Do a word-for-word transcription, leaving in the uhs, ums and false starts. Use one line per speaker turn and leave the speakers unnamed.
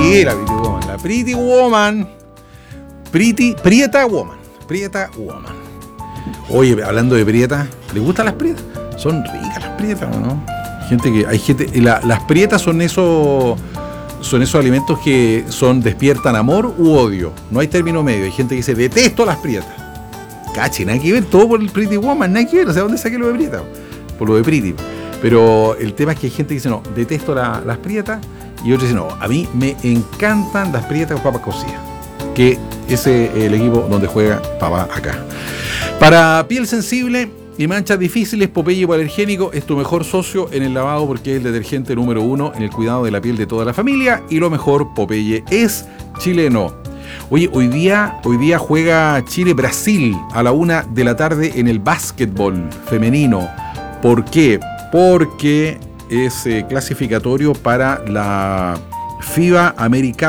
Sí, la Pretty Woman. La Pretty Woman. Pretty, Prieta Woman. Prieta Woman. Oye, hablando de prietas, ¿les gustan las prietas? Son ricas las prietas, ¿no? Gente que, hay gente, la, las prietas son esos, son esos alimentos que son, despiertan amor u odio. No hay término medio. Hay gente que dice, detesto las prietas. Cache, nada que ver, todo por el Pretty Woman, nada que ver. O sea, ¿dónde saqué lo de prieta? Por lo de Pretty. Pero el tema es que hay gente que dice, no, detesto la, las prietas. Y otros dicen, no, a mí me encantan las prietas con papas cocidas. Que ese es el equipo donde juega papá acá. Para piel sensible y manchas difíciles, Popeye Hipoalergénico es tu mejor socio en el lavado porque es el detergente número uno en el cuidado de la piel de toda la familia. Y lo mejor, Popeye es chileno. Oye, hoy día, hoy día juega Chile-Brasil a la una de la tarde en el básquetbol femenino. ¿Por qué? Porque es eh, clasificatorio para la FIBA Americana.